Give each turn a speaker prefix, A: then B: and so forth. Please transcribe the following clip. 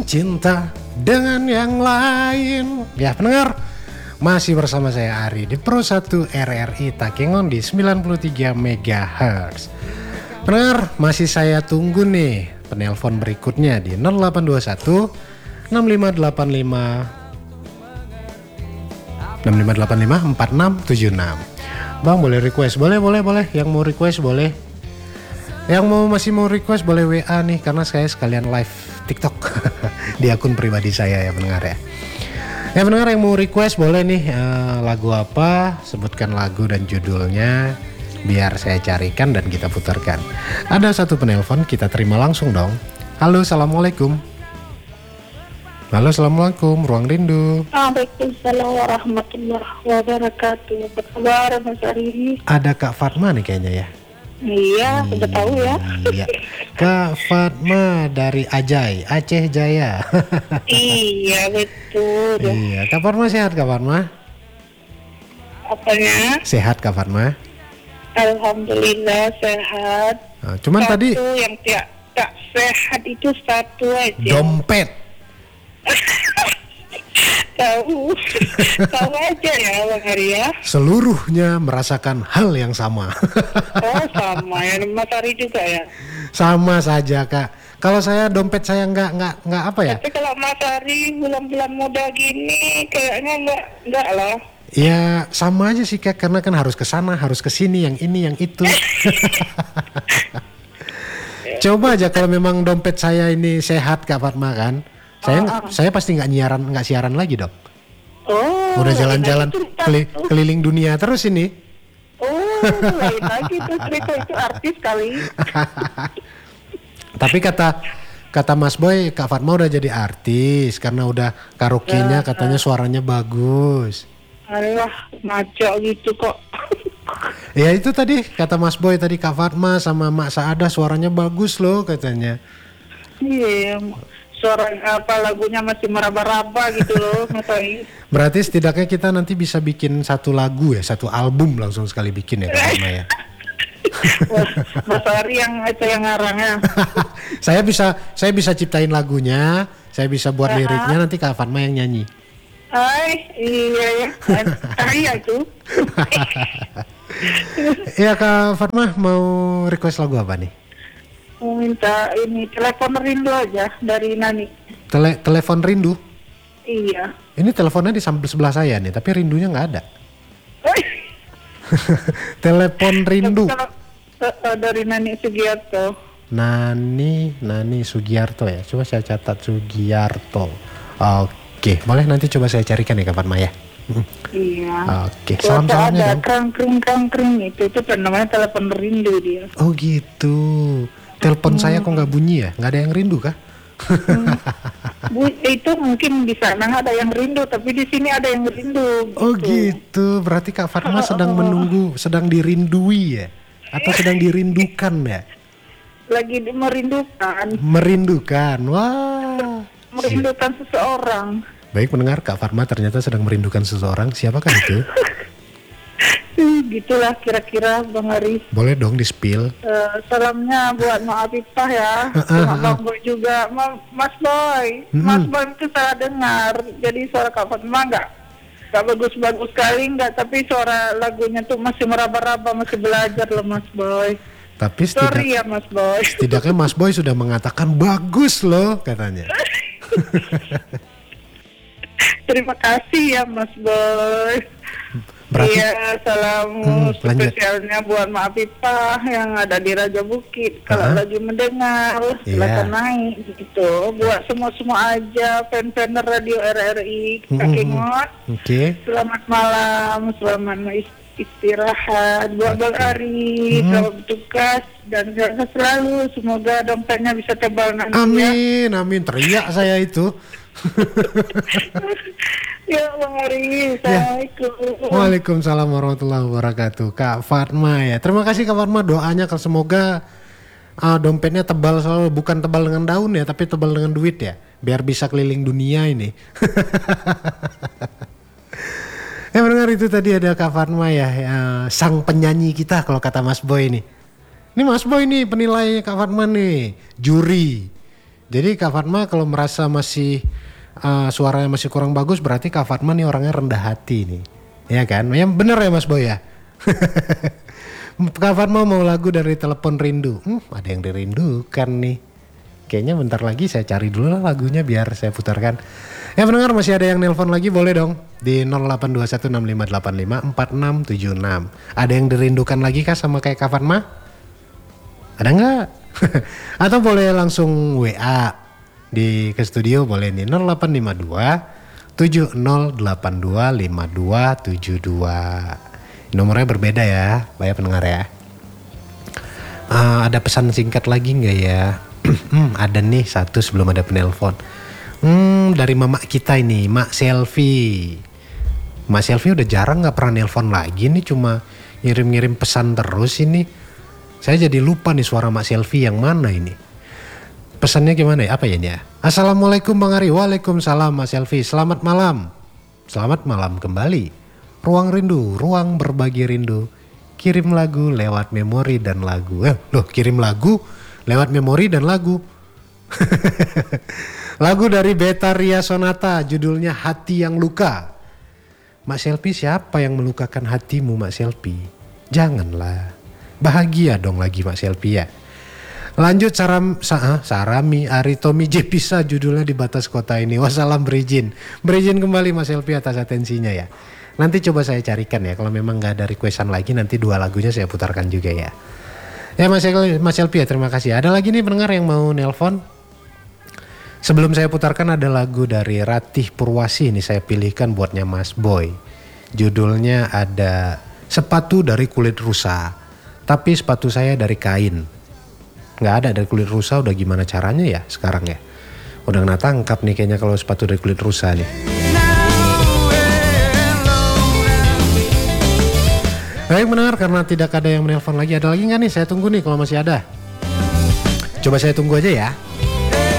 A: cinta dengan yang lain. Ya pendengar, masih bersama saya Ari di Pro 1 RRI Takengon di 93 MHz. Pendengar, masih saya tunggu nih penelpon berikutnya di 0821 6585 4676. Bang, boleh request? Boleh. Yang mau request boleh. Yang masih mau request boleh WA nih, karena saya sekalian live TikTok di akun pribadi saya ya pendengar ya. Ya pendengar, yang mau request boleh nih, lagu apa, sebutkan lagu dan judulnya biar saya carikan dan kita putarkan. Ada satu penelpon, kita terima langsung dong. Halo, assalamualaikum. Halo, assalamualaikum, Ruang Rindu.
B: Waalaikumsalam warahmatullahi wabarakatuh. Apa kabar Mas Ari?
A: Ada Kak Fatma nih kayaknya ya.
B: Iya, udah tahu ya.
A: Iya, Kak Fatma dari Aceh Jaya.
B: Iya, betul.
A: Iya, Kak Fatma sehat Kak Fatma?
B: Apanya?
A: Sehat Kak Fatma?
B: Alhamdulillah sehat.
A: Nah, cuman
B: satu
A: tadi
B: yang tak sehat itu satu aja.
A: dompet.
B: Tahu aja ya Bang Ari ya.
A: Seluruhnya merasakan hal yang sama.
B: Oh sama ya, Mas Ari juga ya.
A: Sama saja Kak. Kalau saya dompet saya nggak apa ya?
B: Tapi kalau Mas Ari bulan-bulan muda gini kayaknya nggak lah.
A: Ya sama aja sih Kak, karena kan harus ke sana, harus ke sini, yang ini, yang itu. Coba aja kalau memang dompet saya ini sehat Kak Fatma kan. Saya pasti nggak siaran lagi dok.
B: Oh,
A: udah jalan-jalan keliling dunia terus ini.
B: Oh, lain lagi tuh cerita, itu artis kali.
A: Tapi kata Mas Boy, Kak Fatma udah jadi artis karena udah karaoke-nya katanya suaranya bagus.
B: Alah, maco gitu kok.
A: Ya itu tadi kata Mas Boy tadi, Kak Fatma sama Mak Saada suaranya bagus loh katanya.
B: Iya, suara apa lagunya masih meraba-raba gitu loh Mas Ari.
A: Berarti setidaknya kita nanti bisa bikin satu lagu ya, satu album langsung sekali bikin ya Kak Fatma ya.
B: Mas Ari yang itu yang ngarangnya.
A: Saya bisa ciptain lagunya, saya bisa buat liriknya, nanti Kak Fatma yang nyanyi.
B: Iya ya. Iya tuh.
A: Ya Kak Fatma mau request lagu apa nih?
B: Mau minta ini telepon rindu aja dari Nani.
A: Telepon rindu?
B: Iya.
A: Ini teleponnya di sebelah saya nih, tapi rindunya nggak ada. Telepon rindu.
B: Dari Nani Sugiarto.
A: Nani Sugiarto ya. Coba saya catat Sugiarto. Oke, boleh nanti coba saya carikan ya Kak Fatma ya.
B: Iya.
A: Oke, salam-salamnya dong.
B: Krang-kring itu namanya telepon rindu dia.
A: Oh gitu. Telepon saya kok nggak bunyi ya? Nggak ada yang rindu kah?
B: Itu mungkin di sana ada yang rindu, tapi di sini ada yang rindu.
A: Oh gitu. Berarti Kak Fatma sedang menunggu, sedang dirindui ya? Atau sedang dirindukan ya?
B: Lagi merindukan.
A: Merindukan. Wah.
B: Merindukan seseorang.
A: Baik pendengar, Kak Fatma ternyata sedang merindukan seseorang. Siapakah itu?
B: Gitulah kira-kira Bang Ari.
A: Boleh dong di-spill.
B: Salamnya buat Mak Afifah ya. Sama Bang Boy juga. Mas Boy. Mas Boy itu salah dengar. Jadi suara Kak Fatma nggak bagus-bagus sekali nggak. Tapi suara lagunya tuh masih meraba-raba, masih belajar loh Mas Boy.
A: Tapi
B: sorry ya Mas Boy.
A: Setidaknya Mas Boy sudah mengatakan bagus loh katanya.
B: Terima kasih ya Mas Boy.
A: Berarti,
B: iya, salam spesialnya buat Mak Afifah yang ada di Raja Bukit. Kalau lagi mendengar, silakan naik gitu. Buat semua aja fan-fan radio RRI Takengon. Selamat malam, selamat istirahat buat Bang Ari, selamat bertugas dan sehat selalu. Semoga dompetnya bisa tebal nanti.
A: Amin, teriak saya itu.
B: Ya Bang Ari, Assalamualaikum.
A: Waalaikumsalam warahmatullahi wabarakatuh. Kak Fatma ya, terima kasih Kak Fatma, doanya semoga dompetnya tebal selalu, bukan tebal dengan daun ya, tapi tebal dengan duit ya, biar bisa keliling dunia ini. Mendengar itu tadi ada Kak Fatma ya, sang penyanyi kita kalau kata Mas Boy nih. Ini Mas Boy nih penilainya Kak Fatma nih, juri Jadi Kak Fatma kalau merasa masih suaranya masih kurang bagus, berarti Kak Fatma nih orangnya rendah hati nih. Ya kan? Yang bener ya Mas Boy ya? Kak Fatma mau lagu dari Telepon Rindu. Ada yang dirindukan nih. Kayaknya bentar lagi saya cari dulu lah lagunya biar saya putarkan. Ya pendengar, masih ada yang nelpon lagi, boleh dong di 082165854676. Ada yang dirindukan lagi kah sama kayak Kak Fatma? Ada nggak? Atau boleh langsung WA ke studio, boleh nih 0852 7082 5272. Nomornya berbeda ya, banyak pendengar ya. Ada pesan singkat lagi nggak ya? Ada nih satu sebelum ada penelpon. Dari mama kita ini, Mak Selfie. Mak Selfie udah jarang nggak pernah nelpon lagi nih, cuma ngirim-ngirim pesan terus ini. Saya jadi lupa nih suara Mak Selfie yang mana ini. Pesannya gimana ya? Apa ya ini ya? Assalamualaikum Bang Ari. Waalaikumsalam Mak Selfie. Selamat malam. Selamat malam kembali. Ruang rindu, ruang berbagi rindu. Kirim lagu lewat memori dan lagu. Kirim lagu lewat memori dan lagu. Lagu dari Betaria Sonata, judulnya Hati Yang Luka. Mak Selfie, siapa yang melukakan hatimu Mak Selfie? Janganlah. Bahagia dong lagi Mak Selfie ya. Lanjut Sarami Aritomi Jepisa, judulnya Di Batas Kota Ini. Wassalam, berizin kembali Mak Selfie atas atensinya ya. Nanti coba saya carikan ya, kalau memang gak ada requestan lagi nanti 2 lagunya saya putarkan juga ya. Ya Mas Selfie ya, terima kasih. Ada lagi nih pendengar yang mau nelpon. Sebelum saya putarkan ada lagu dari Ratih Purwasi, ini saya pilihkan buatnya Mas Boy. Judulnya ada Sepatu dari Kulit Rusa, tapi sepatu saya dari kain. Gak ada dari kulit rusa, udah gimana caranya ya sekarang ya. Udah kena tangkap nih kayaknya kalau sepatu dari kulit rusa nih. Baik mendengar, karena tidak ada yang menelpon lagi. Ada lagi gak nih? Saya tunggu nih kalau masih ada. Coba saya tunggu aja ya.